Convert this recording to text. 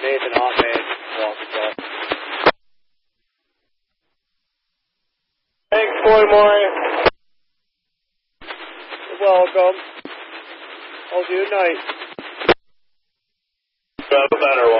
Nathan Hotman, walkie-talkie. Thanks, Floydmore. You're welcome. I'll do night. Better